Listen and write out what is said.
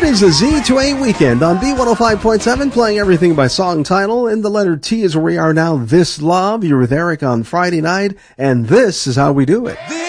It is a Z2A weekend on B105.7, playing everything by song title, and the letter T is where we are now. This Love, you're with Eric on Friday night, and this is how we do it.